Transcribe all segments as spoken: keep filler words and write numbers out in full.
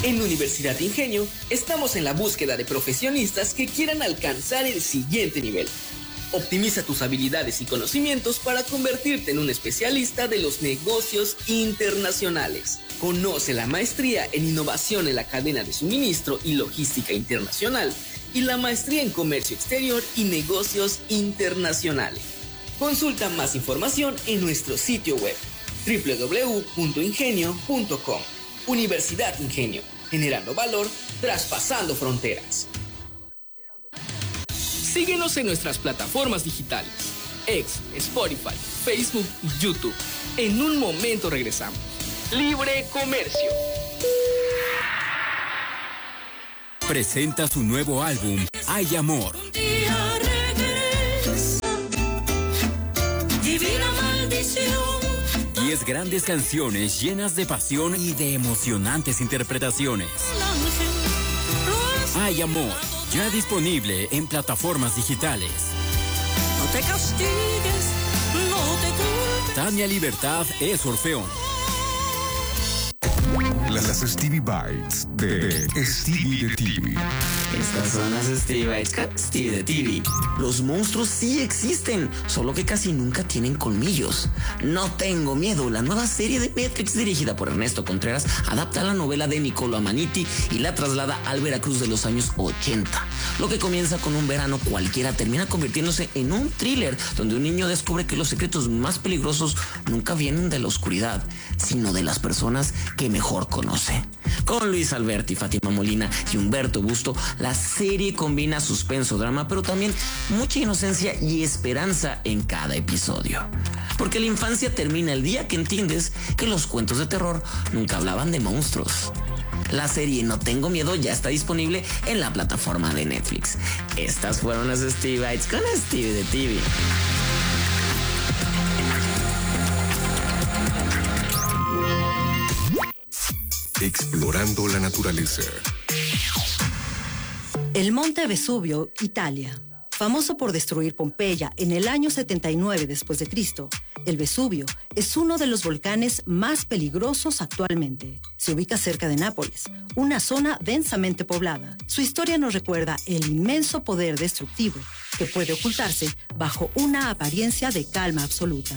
En Universidad Ingenio estamos en la búsqueda de profesionistas que quieran alcanzar el siguiente nivel. Optimiza tus habilidades y conocimientos para convertirte en un especialista de los negocios internacionales. Conoce la maestría en innovación en la cadena de suministro y logística internacional y la maestría en comercio exterior y negocios internacionales. Consulta más información en nuestro sitio web doble u doble u doble u punto ingenio punto com. Universidad Ingenio, generando valor, traspasando fronteras. Síguenos en nuestras plataformas digitales, X, Spotify, Facebook y YouTube. En un momento regresamos. Libre Comercio. Presenta su nuevo álbum, Hay Amor. Divina maldición. Diez grandes canciones llenas de pasión y de emocionantes interpretaciones. Hay Amor, ya disponible en plataformas digitales. No te castigues, no te culpes. Tania Libertad es Orfeón. Las Stevie Bites de Stevie de T V. Estas son las Stevie Bites con Stevie de T V. Los monstruos sí existen, solo que casi nunca tienen colmillos. No tengo miedo, la nueva serie de Netflix dirigida por Ernesto Contreras adapta la novela de Niccolo Amaniti y la traslada al Veracruz de los años ochenta. Lo que comienza con un verano cualquiera termina convirtiéndose en un thriller donde un niño descubre que los secretos más peligrosos nunca vienen de la oscuridad, sino de las personas que mejor conoce. Con Luis Alberti, Fátima Molina y Humberto Busto, la serie combina suspenso, drama, pero también mucha inocencia y esperanza en cada episodio. Porque la infancia termina el día que entiendes que los cuentos de terror nunca hablaban de monstruos. La serie No Tengo Miedo ya está disponible en la plataforma de Netflix. Estas fueron las Stevie Bites con Stevie de T V. Explorando la naturaleza. El Monte Vesubio, Italia. Famoso por destruir Pompeya en el año setenta y nueve después de Cristo, el Vesubio es uno de los volcanes más peligrosos actualmente. Se ubica cerca de Nápoles, una zona densamente poblada. Su historia nos recuerda el inmenso poder destructivo que puede ocultarse bajo una apariencia de calma absoluta.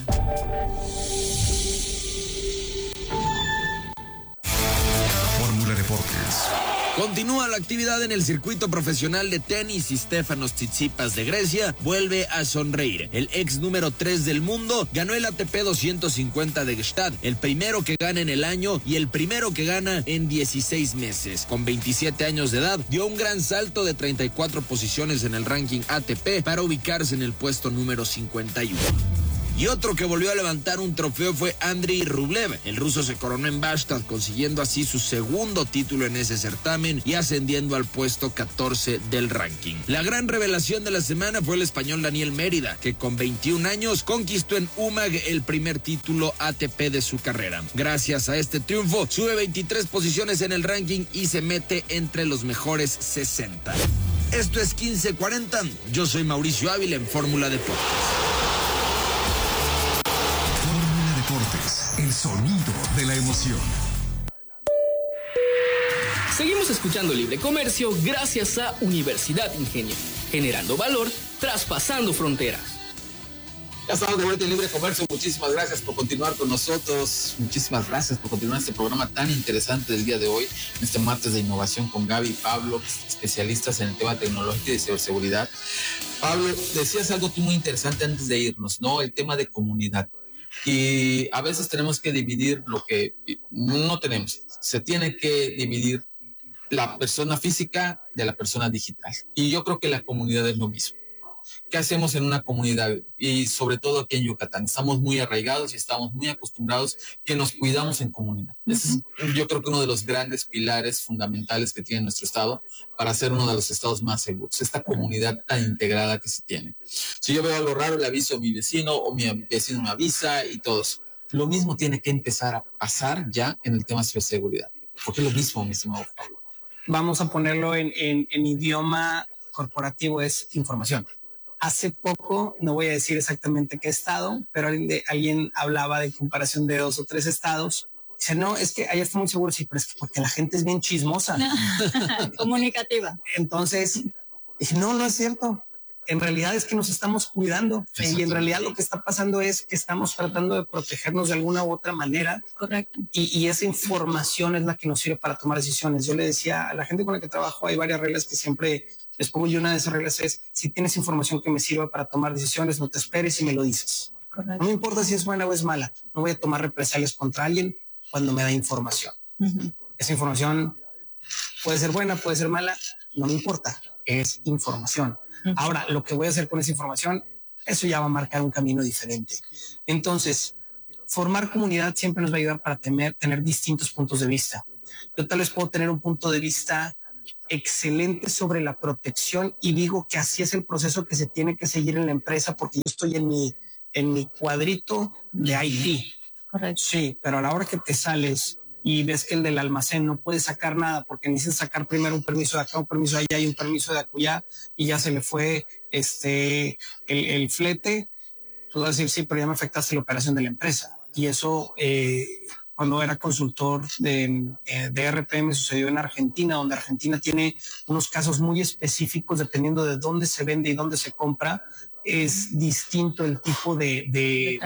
Fórmula Deportes. Continúa la actividad en el circuito profesional de tenis y Stefanos Tsitsipas de Grecia vuelve a sonreír. El ex número tres del mundo ganó el A T P doscientos cincuenta de Gstaad, el primero que gana en el año y el primero que gana en dieciséis meses. Con veintisiete años de edad, dio un gran salto de treinta y cuatro posiciones en el ranking A T P para ubicarse en el puesto número cincuenta y uno. Y otro que volvió a levantar un trofeo fue Andrei Rublev. El ruso se coronó en Bastad, consiguiendo así su segundo título en ese certamen y ascendiendo al puesto catorce del ranking. La gran revelación de la semana fue el español Daniel Mérida, que con veintiún años conquistó en Umag el primer título A T P de su carrera. Gracias a este triunfo, sube veintitrés posiciones en el ranking y se mete entre los mejores sesenta. Esto es quince cuarenta. Yo soy Mauricio Ávila en Fórmula Deportes. Deportes, el sonido de la emoción. Seguimos escuchando Libre Comercio gracias a Universidad Ingenio, generando valor, traspasando fronteras. Ya estamos de vuelta en Libre Comercio. Muchísimas gracias por continuar con nosotros. Muchísimas gracias por continuar este programa tan interesante del día de hoy, este martes de innovación con Gaby y Pablo, especialistas en el tema tecnológico y de ciberseguridad. Pablo, decías algo tú muy interesante antes de irnos, ¿no? El tema de comunidad. Y a veces tenemos que dividir lo que no tenemos. Se tiene que dividir la persona física de la persona digital. Y yo creo que la comunidad es lo mismo. ¿Qué hacemos en una comunidad? Y sobre todo aquí en Yucatán. Estamos muy arraigados y estamos muy acostumbrados que nos cuidamos en comunidad. Ese es, yo creo que uno de los grandes pilares fundamentales que tiene nuestro estado para ser uno de los estados más seguros. Esta comunidad tan integrada que se tiene. Si yo veo algo raro, le aviso a mi vecino o mi vecino me avisa y todo eso. Lo mismo tiene que empezar a pasar ya en el tema de ciberseguridad. Porque es lo mismo, mi estimado Pablo. Vamos a ponerlo en, en, en idioma corporativo, es información. Hace poco, no voy a decir exactamente qué estado, pero alguien, de, alguien hablaba de comparación de dos o tres estados. Dice, no, es que allá está muy seguro. Sí, pero es que porque la gente es bien chismosa. Comunicativa. Entonces, dije, no, no es cierto. En realidad es que nos estamos cuidando. Y en realidad lo que está pasando es que estamos tratando de protegernos de alguna u otra manera. Correcto. Y, y esa información es la que nos sirve para tomar decisiones. Yo le decía a la gente con la que trabajo, hay varias reglas que siempre les pongo, y una de esas reglas es, si tienes información que me sirva para tomar decisiones, no te esperes y me lo dices. Correcto. No me importa si es buena o es mala. No voy a tomar represalias contra alguien cuando me da información. Uh-huh. Esa información puede ser buena, puede ser mala, no me importa. Es información. Uh-huh. Ahora, lo que voy a hacer con esa información, eso ya va a marcar un camino diferente. Entonces, formar comunidad siempre nos va a ayudar para tener, tener distintos puntos de vista. Yo tal vez puedo tener un punto de vista excelente sobre la protección y digo que así es el proceso que se tiene que seguir en la empresa porque yo estoy en mi, en mi cuadrito de I T. Correcto. Sí, pero a la hora que te sales y ves que el del almacén no puede sacar nada porque necesitas sacar primero un permiso de acá, un permiso de allá y un permiso de acullá y ya se le fue este el, el flete, tú vas a decir, sí, pero ya me afectaste la operación de la empresa. Y eso, eh, cuando era consultor de, eh, de R P me sucedió en Argentina, donde Argentina tiene unos casos muy específicos dependiendo de dónde se vende y dónde se compra. Es distinto el tipo de, de,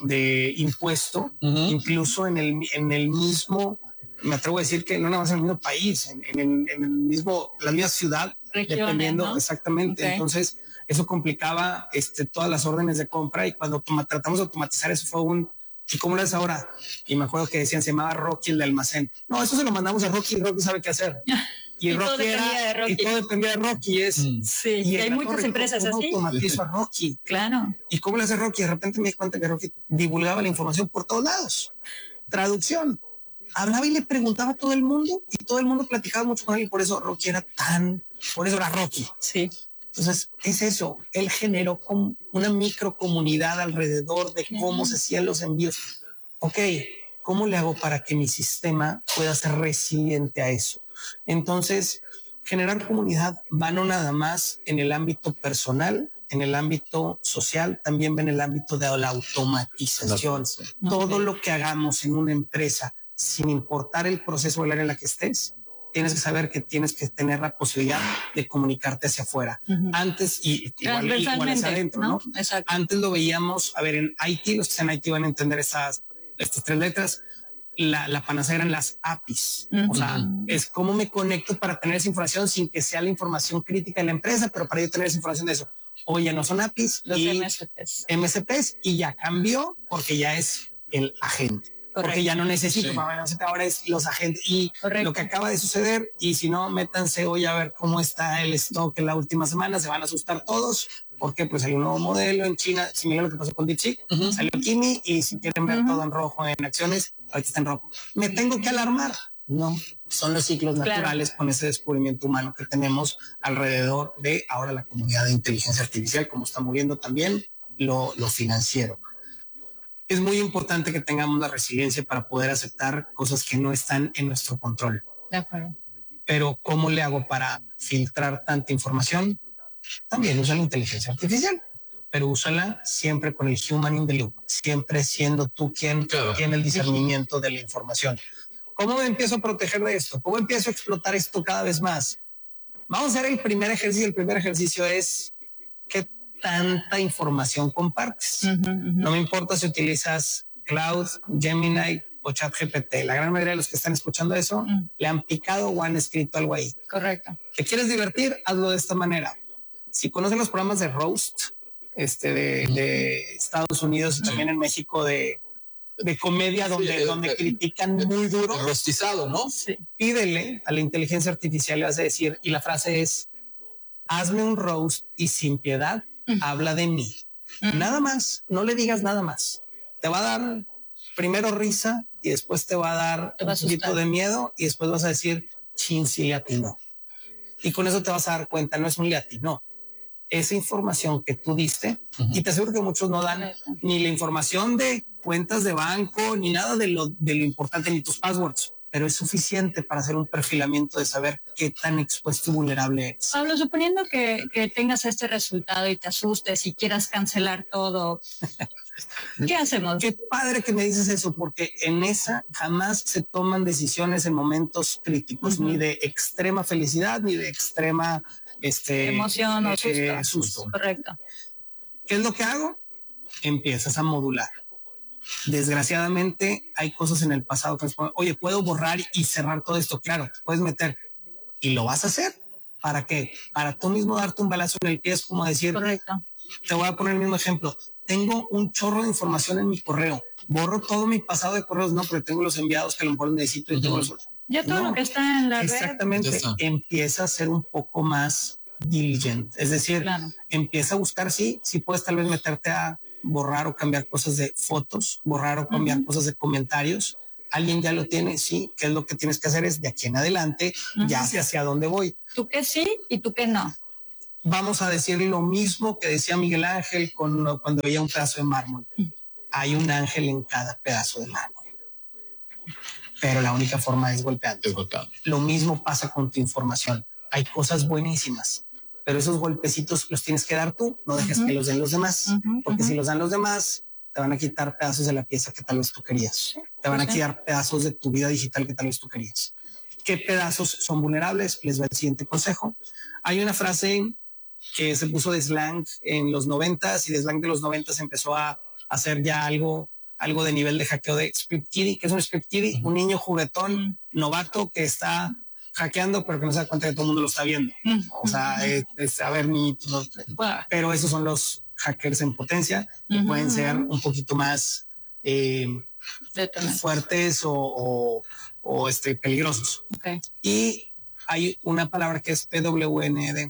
de impuesto, uh-huh. Incluso en el, en el mismo, me atrevo a decir que no nada más en el mismo país, en, en, en el mismo, la misma ciudad, regiones, dependiendo, ¿no? Exactamente. Okay. Entonces, eso complicaba este, todas las órdenes de compra y cuando toma, tratamos de automatizar eso fue un, ¿y cómo lo es ahora? Y me acuerdo que decían, se llamaba Rocky el de almacén. No, eso se lo mandamos a Rocky y Rocky sabe qué hacer. Y, y, Rocky todo era, de Rocky. Y todo dependía de Rocky. Es, mm. Sí, y, y hay muchas torre, empresas así. Automatizo a Rocky. Claro. ¿Y cómo le hace Rocky? De repente me di cuenta que Rocky divulgaba la información por todos lados. Traducción. Hablaba y le preguntaba a todo el mundo y todo el mundo platicaba mucho con él y por eso Rocky era tan, por eso era Rocky. Sí. Entonces, es eso. Él generó como una microcomunidad alrededor de cómo se hacían los envíos. Ok, ¿cómo le hago para que mi sistema pueda ser resiliente a eso? Entonces, generar comunidad va no nada más en el ámbito personal, en el ámbito social, también va en el ámbito de la automatización. No, Todo okay. lo que hagamos en una empresa, sin importar el proceso o el área en la que estés, tienes que saber que tienes que tener la posibilidad de comunicarte hacia afuera. Uh-huh. Antes, y igual, igual hacia adentro, ¿no? ¿no? Exacto. Antes lo veíamos, a ver, en I T, los que están en I T van a entender esas, estas tres letras. La, la panacea eran las A P Is. Uh-huh. O sea, es cómo me conecto para tener esa información sin que sea la información crítica de la empresa, pero para yo tener esa información de eso. Oye, no son A P Is, los y M S Ps. M S Ps y ya cambió porque ya es el agente. Correcto. Porque ya no necesito, sí. Para ahora es los agentes y Correcto. Lo que acaba de suceder. Y si no, métanse hoy a ver cómo está el stock en la última semana. Se van a asustar todos porque pues hay un nuevo modelo en China, similar a lo que pasó con DeepSeek. Uh-huh. Salió Kimi y si quieren ver uh-huh. todo en rojo en acciones, ahorita está en rojo. ¿Me tengo que alarmar? No, son los ciclos claro. naturales con ese descubrimiento humano que tenemos alrededor de ahora la comunidad de inteligencia artificial, como está moviendo también lo, lo financiero. Es muy importante que tengamos la resiliencia para poder aceptar cosas que no están en nuestro control. De acuerdo. Pero ¿cómo le hago para filtrar tanta información? También usa la inteligencia artificial, pero úsala siempre con el human in the loop, siempre siendo tú quien claro. tiene el discernimiento de la información. ¿Cómo me empiezo a proteger de esto? ¿Cómo empiezo a explotar esto cada vez más? Vamos a hacer el primer ejercicio. El primer ejercicio es ¿qué tanta información compartes? Uh-huh, uh-huh. No me importa si utilizas Cloud, Gemini o ChatGPT. La gran mayoría de los que están escuchando eso uh-huh. le han picado o han escrito algo ahí. Correcto. ¿Te quieres divertir? Hazlo de esta manera. Si conocen los programas de Roast, este de, de Estados Unidos y sí. también en México de, de comedia donde, sí, donde eh, critican eh, muy duro. Rostizado, ¿no? Sí. Pídele a la inteligencia artificial, le vas a decir, y la frase es, hazme un roast y sin piedad Mm. habla de mí. Mm. Nada más, no le digas nada más. Te va a dar primero risa y después te va a dar te un poquito de miedo y después vas a decir, chin, sí le atinó. Y con eso te vas a dar cuenta, no es un le atinó. Esa información que tú diste, uh-huh. y te aseguro que muchos no dan ni la información de cuentas de banco, ni nada de lo, de lo importante, ni tus passwords. Pero es suficiente para hacer un perfilamiento de saber qué tan expuesto y vulnerable eres. Pablo, suponiendo que, que tengas este resultado y te asustes y quieras cancelar todo, ¿Qué hacemos? Qué padre que me dices eso, porque en esa jamás se toman decisiones en momentos críticos, uh-huh. ni de extrema felicidad, ni de extrema este, emoción o eh, susto. Eh, susto. Correcto. ¿Qué es lo que hago? Empiezas a modular. Desgraciadamente hay cosas en el pasado que nos ponen, oye, puedo borrar y cerrar todo esto. Claro, te puedes meter y lo vas a hacer. ¿Para qué? Para tú mismo darte un balazo en el pie. Es como decir, correcto. Te voy a poner el mismo ejemplo. Tengo un chorro de información en mi correo. Borro todo mi pasado de correos, no, porque tengo los enviados que a lo mejor necesito y tengo los... Ya todo no, lo que está en la exactamente, red. Exactamente. Empieza a ser un poco más diligent. Es decir, claro. empieza a buscar, sí, sí puedes tal vez meterte a borrar o cambiar cosas de fotos, borrar o cambiar uh-huh. cosas de comentarios. Alguien ya lo tiene, sí. ¿Qué es lo que tienes que hacer? Es de aquí en adelante, uh-huh. ya sé hacia dónde voy. Tú que sí y tú que no. Vamos a decir lo mismo que decía Miguel Ángel con, cuando veía un pedazo de mármol. Hay un ángel en cada pedazo de mármol. Pero la única forma es golpeando. Es golpeando. Lo mismo pasa con tu información. Hay cosas buenísimas, pero esos golpecitos los tienes que dar tú. No dejes uh-huh. que los den los demás. Uh-huh. Porque uh-huh. si los dan los demás, te van a quitar pedazos de la pieza que tal vez tú querías. Te van a quitar pedazos de tu vida digital que tal vez tú querías. ¿Qué pedazos son vulnerables? Les va el siguiente consejo. Hay una frase que se puso de slang en los noventas y de slang de los noventas empezó a hacer ya algo, algo de nivel de hackeo de script kiddie. ¿Qué es un script kiddie? Uh-huh. Un niño juguetón novato que está hackeando pero que no se da cuenta que todo el mundo lo está viendo. Uh-huh. O sea, es, es a ver, ni, no, pero esos son los hackers en potencia que uh-huh. pueden ser un poquito más eh, fuertes o, o, o este, peligrosos. Okay. Y hay una palabra que es P W N D,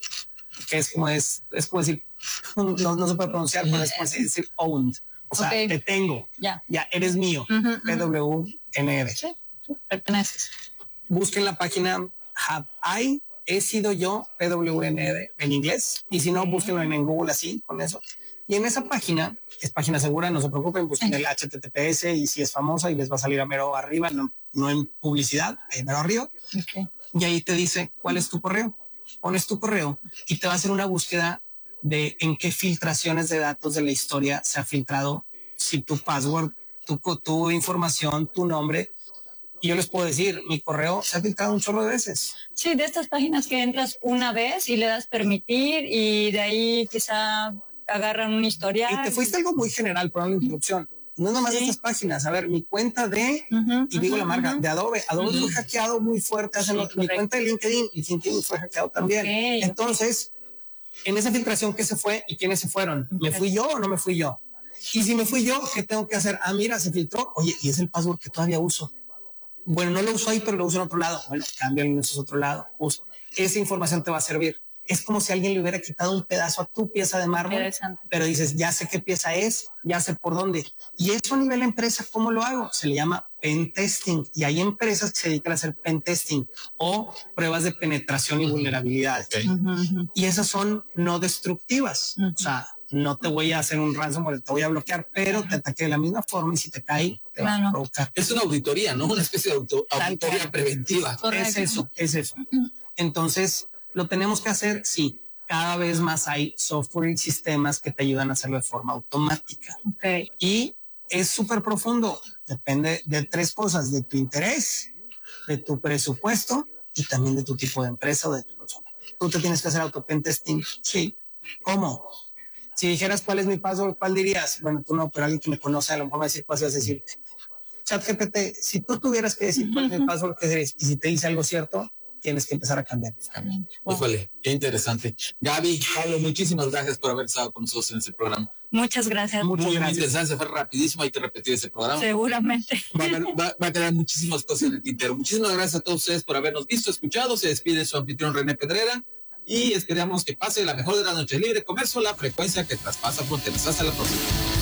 que es como es, es como decir, no, no se puede pronunciar, pero es como decir owned. O sea, okay. te tengo, ya, ya eres mío. Uh-huh, P W N D. Sí, perteneces. Busquen la página Have I, he sido yo, P W N D en inglés. Y si no, búsquenlo en, en Google así, con eso. Y en esa página, es página segura, no se preocupen, busquen el H T T P S y si es famosa y les va a salir a mero arriba, no, no en publicidad, ahí mero arriba. Okay. Y ahí te dice cuál es tu correo. Pones tu correo y te va a hacer una búsqueda de en qué filtraciones de datos de la historia se ha filtrado, si tu password, tu, tu información, tu nombre. Y yo les puedo decir, mi correo se ha filtrado un chorro de veces. Sí, de estas páginas que entras una vez y le das permitir y de ahí quizá agarran una historia. Y te fuiste algo muy general, por una interrupción. No nomás sí. de estas páginas. A ver, mi cuenta de, uh-huh, y digo uh-huh, la marca, uh-huh. de Adobe. Adobe uh-huh. fue hackeado muy fuerte. Hace sí, lo, mi cuenta de LinkedIn y LinkedIn fue hackeado también. Okay, Entonces, okay. en esa filtración, ¿qué se fue y quiénes se fueron? ¿Me fui yo o no me fui yo? Y si me fui yo, ¿qué tengo que hacer? Ah, mira, se filtró. Oye, y es el password que todavía uso. Bueno, no lo uso ahí, pero lo uso en otro lado. Bueno, cámbialo en ese otro lado. Uso. Esa información te va a servir. Es como si alguien le hubiera quitado un pedazo a tu pieza de mármol, pero dices, ya sé qué pieza es, ya sé por dónde. Y eso a nivel empresa, ¿cómo lo hago? Se le llama pen testing y hay empresas que se dedican a hacer pen testing o pruebas de penetración y vulnerabilidad. Okay. Uh-huh. Y esas son no destructivas. Uh-huh. O sea, no te voy a hacer un ransomware, te voy a bloquear, pero uh-huh. te ataqué de la misma forma y si te cae, te claro. va a provocar. Es una auditoría, ¿no? Una especie de auto- auditoría preventiva. Correcto. Es eso, es eso. Uh-huh. Entonces, ¿lo tenemos que hacer? Sí. Cada vez más hay software y sistemas que te ayudan a hacerlo de forma automática. Okay. Y es súper profundo. Depende de tres cosas, de tu interés, de tu presupuesto y también de tu tipo de empresa o de tu persona. ¿Tú te tienes que hacer auto-pen testing? Sí. ¿Cómo? Si dijeras cuál es mi password, ¿cuál dirías? Bueno, tú no, pero alguien que me conoce a lo mejor me va a decir cuál vas a decir. ChatGPT, si tú tuvieras que decir cuál es mi password, ¿qué serías? Y si te dice algo cierto, tienes que empezar a cambiar. Wow. Híjole, qué interesante. Gaby, Pablo, muchísimas gracias por haber estado con nosotros en este programa. Muchas gracias. Muchas muy gracias. interesante, fue rapidísimo, hay que repetir ese programa. Seguramente. Va a, va, va a quedar muchísimas cosas en el tintero. Muchísimas gracias a todos ustedes por habernos visto, escuchado. Se despide su anfitrión René Pedrera y esperamos que pase la mejor de la noche. Libre Comercio, la frecuencia que traspasa fronteras. Hasta la próxima.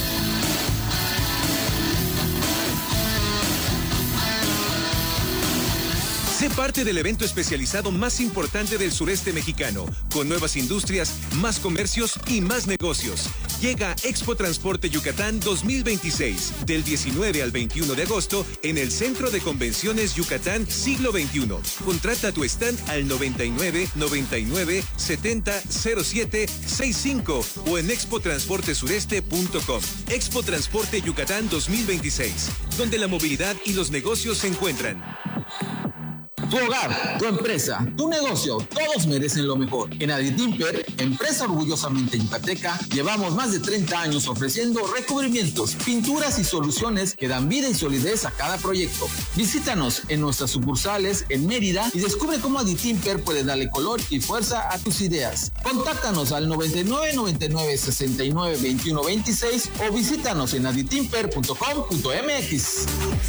Sé parte del evento especializado más importante del sureste mexicano, con nuevas industrias, más comercios y más negocios. Llega Expo Transporte Yucatán dos mil veintiséis, del diecinueve al veintiuno de agosto, en el Centro de Convenciones Yucatán Siglo veintiuno. Contrata tu stand al noventa y nueve, noventa y nueve, setenta, cero siete, sesenta y cinco o en expo transporte sureste punto com. Expo Transporte Yucatán dos mil veintiséis, donde la movilidad y los negocios se encuentran. Tu hogar, tu empresa, tu negocio, todos merecen lo mejor. En Aditimper, empresa orgullosamente yucateca, llevamos más de treinta años ofreciendo recubrimientos, pinturas y soluciones que dan vida y solidez a cada proyecto. Visítanos en nuestras sucursales en Mérida y descubre cómo Aditimper puede darle color y fuerza a tus ideas. Contáctanos al noventa y nueve, noventa y nueve, sesenta y nueve, veintiuno, veintiséis o visítanos en aditimper punto com punto m x.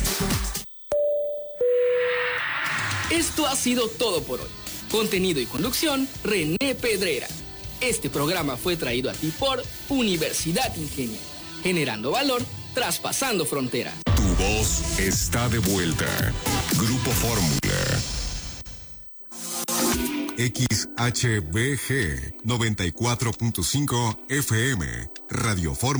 Esto ha sido todo por hoy. Contenido y conducción, René Pedrera. Este programa fue traído a ti por Universidad Ingenio, generando valor, traspasando fronteras. Tu voz está de vuelta. Grupo Fórmula. X H B G noventa y cuatro punto cinco F M. Radio Fórmula.